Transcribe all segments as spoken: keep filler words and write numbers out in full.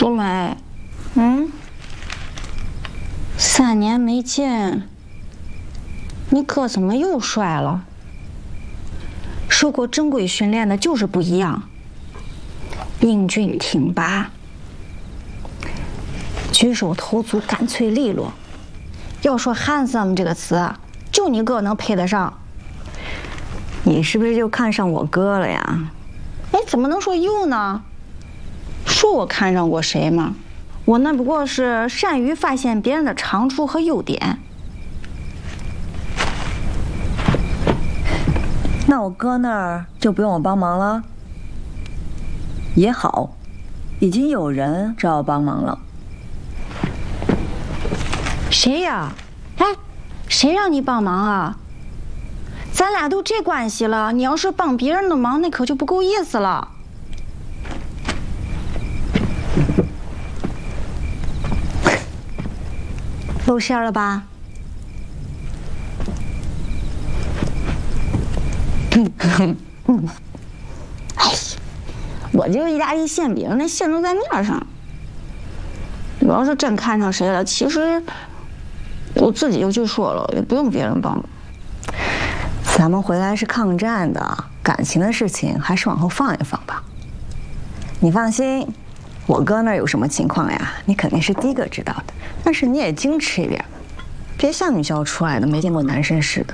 冬梅， 嗯， 三年没见，你哥怎么又帅了？受过正规训练的就是不一样，英俊挺拔，举手投足干脆利落。要说 handsome 这个词，就你哥能配得上。 你是不是就看上我哥了呀？ 哎，怎么能说又呢？说我看上过谁吗？我那不过是善于发现别人的长处和优点。 那我哥那儿就不用我帮忙了。也好，已经有人找我帮忙了。 谁呀？哎，谁让你帮忙啊？咱俩都这关系了，你要是帮别人的忙，那可就不够意思了。露馅了吧？嗯嗯，哎，我这个意大利馅饼，那馅都在面上。我要是真看上谁了，其实我自己就去说了，也不用别人帮忙。 咱们回来是抗战的，感情的事情还是往后放一放吧。你放心，我哥那儿有什么情况呀，你肯定是第一个知道的。但是你也矜持一点，别像女校出来的没见过男生似的。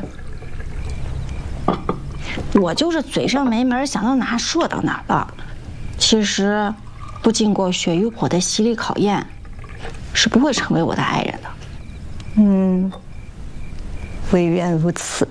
我就是嘴上没门，想到哪说到哪了。其实，不经过血与火的洗礼考验，是不会成为我的爱人的。 嗯，唯愿如此。